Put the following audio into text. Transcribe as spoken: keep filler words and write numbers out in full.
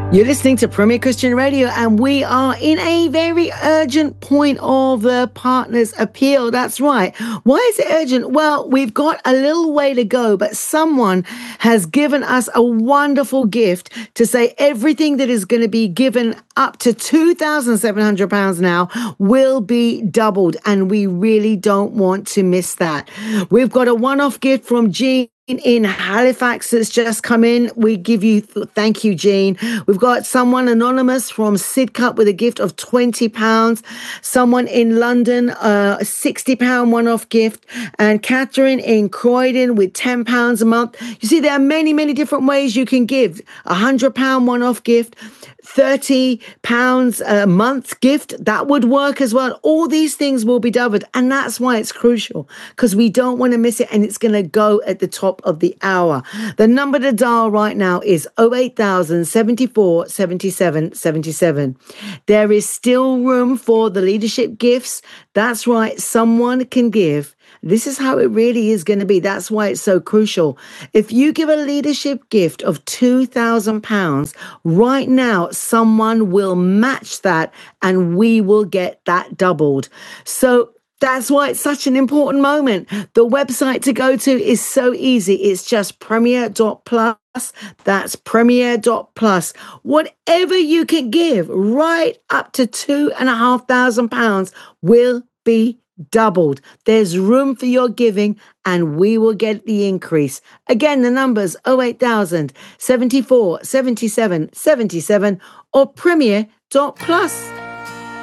You're listening to Premier Christian Radio, and we are in a very urgent point of the Partners Appeal. That's right. Why is it urgent? Well, we've got a little way to go, but someone has given us a wonderful gift to say everything that is going to be given up to two thousand seven hundred pounds now will be doubled, and we really don't want to miss that. We've got a one-off gift from Jean in Halifax that's just come in. We give you th- thank you, Jean. We've got someone anonymous from Sidcup with a gift of twenty pounds. Someone in London, uh, a sixty pound one-off gift. And Catherine in Croydon with ten pounds a month. You see, there are many, many different ways you can give. A one hundred pound one-off gift, thirty pounds a month gift, that would work as well. All these things will be doubled, and that's why it's crucial, because we don't want to miss it, and it's going to go at the top of the hour. The number to dial right now is oh eight thousand, seventy-four, seventy-seven, seventy-seven. There is still room for the leadership gifts. That's right, someone can give. This is how it really is going to be. That's why it's so crucial. If you give a leadership gift of two thousand pounds, right now, someone will match that and we will get that doubled. So that's why it's such an important moment. The website to go to is so easy. It's just premier dot plus. That's premier dot plus. Whatever you can give, right up to two and a half thousand pounds will be doubled. There's room for your giving and we will get the increase. Again, the numbers oh eight thousand, seventy-four, seventy-seven, seventy-seven or premier dot plus.